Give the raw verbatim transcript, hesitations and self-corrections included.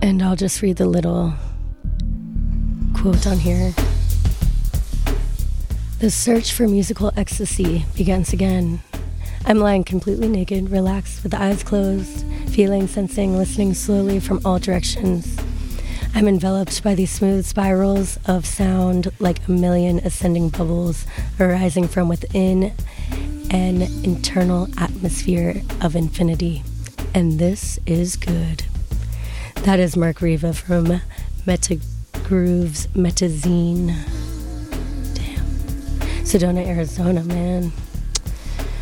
And I'll just read the little quote on here. The search for musical ecstasy begins again. I'm lying completely naked, relaxed, with the eyes closed, feeling, sensing, listening slowly from all directions. I'm enveloped by these smooth spirals of sound like a million ascending bubbles arising from within an internal atmosphere of infinity. And this is good. That is Mark Riva from Meta Grooves Metazine. Damn. Sedona, Arizona, man.